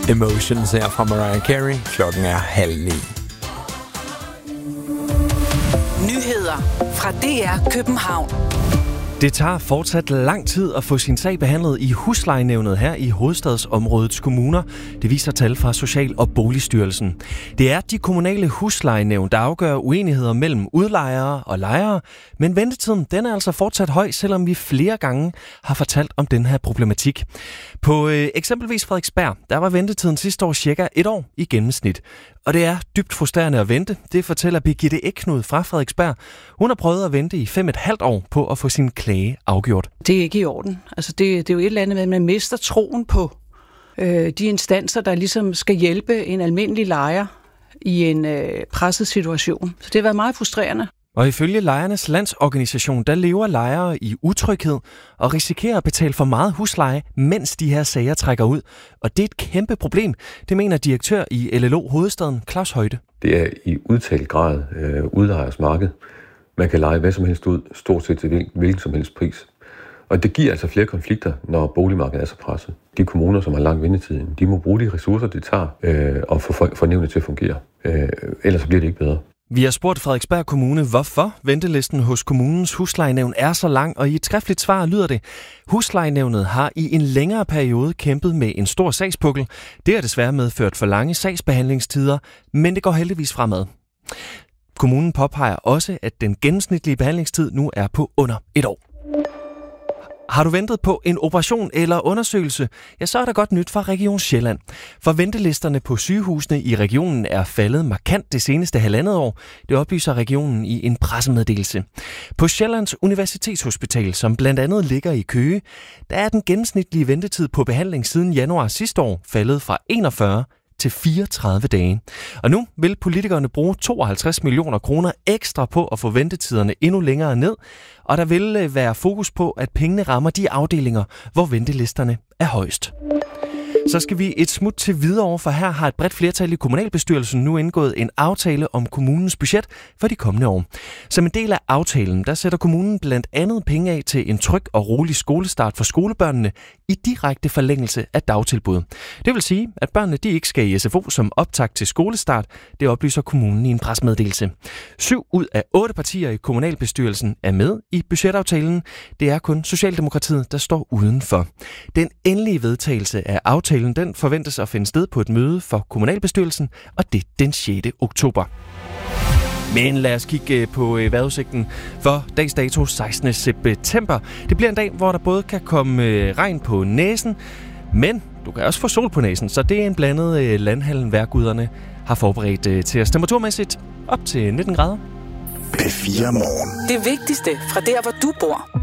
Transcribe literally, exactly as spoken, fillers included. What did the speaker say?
Emotions her fra Mariah Carey. Klokken er halv ni. Nyheder fra D R København. Det tager fortsat lang tid at få sin sag behandlet i huslejenævnet her i hovedstadsområdets kommuner. Det viser tal fra Social- og Boligstyrelsen. Det er de kommunale huslejenævn, der afgør uenigheder mellem udlejere og lejere. Men ventetiden den er altså fortsat høj, selvom vi flere gange har fortalt om den her problematik. På øh, eksempelvis Frederiksberg, der var ventetiden sidste år cirka et år i gennemsnit. Og det er dybt frustrerende at vente. Det fortæller Birgitte Eknud fra Frederiksberg. Hun har prøvet at vente i fem et halvt år på at få sin klage afgjort. Det er ikke i orden. Altså det, det er jo et eller andet med, at man mister troen på øh, de instanser, der ligesom skal hjælpe en almindelig lejer i en øh, presset situation. Så det har været meget frustrerende. Og ifølge Lejernes Landsorganisation, der lever lejere i utryghed og risikerer at betale for meget husleje, mens de her sager trækker ud. Og det er et kæmpe problem, det mener direktør i L L O Hovedstaden, Claus Højte. Det er i udtalt grad øh, udlejers marked. Man kan leje hvad som helst ud, stort set til hvilken som helst pris. Og det giver altså flere konflikter, når boligmarkedet er så presset. De kommuner, som har lang ventetid, de må bruge de ressourcer, det tager, øh, og få fornævnet til at fungere. Øh, ellers bliver det ikke bedre. Vi har spurgt Frederiksberg Kommune, hvorfor ventelisten hos kommunens huslejenævn er så lang, og i et skriftligt svar lyder det: huslejenævnet har i en længere periode kæmpet med en stor sagspukkel. Det har desværre medført for lange sagsbehandlingstider, men det går heldigvis fremad. Kommunen påpeger også, at den gennemsnitlige behandlingstid nu er på under et år. Har du ventet på en operation eller undersøgelse, ja, så er der godt nyt fra Region Sjælland. For ventelisterne på sygehusene i regionen er faldet markant det seneste halvandet år. Det oplyser regionen i en pressemeddelelse. På Sjællands Universitetshospital, som blandt andet ligger i Køge, der er den gennemsnitlige ventetid på behandling siden januar sidste år faldet fra enogfyrre til fireogtredive dage. Og nu vil politikerne bruge tooghalvtreds millioner kroner ekstra på at få ventetiderne endnu længere ned, og der vil være fokus på, at pengene rammer de afdelinger, hvor ventelisterne er højst. Så skal vi et smut til Hvidovre, for her har et bredt flertal i kommunalbestyrelsen nu indgået en aftale om kommunens budget for de kommende år. Som en del af aftalen, der sætter kommunen blandt andet penge af til en tryg og rolig skolestart for skolebørnene i direkte forlængelse af dagtilbud. Det vil sige, at børnene de ikke skal i S F O som optakt til skolestart. Det oplyser kommunen i en pressemeddelelse. Syv ud af otte partier i kommunalbestyrelsen er med i budgetaftalen. Det er kun Socialdemokratiet, der står udenfor. Den endelige vedtagelse af aftalen den forventes at finde sted på et møde for kommunalbestyrelsen, og det den sjette oktober. Men lad os kigge på vejrudsigten for dags dato sekstende september. Det bliver en dag, hvor der både kan komme regn på næsen, men du kan også få sol på næsen, så det er en blandet landhallen, vejrguderne har forberedt til os. Temperaturmæssigt op til nitten grader. P fire Morgen. Det vigtigste fra der, hvor du bor.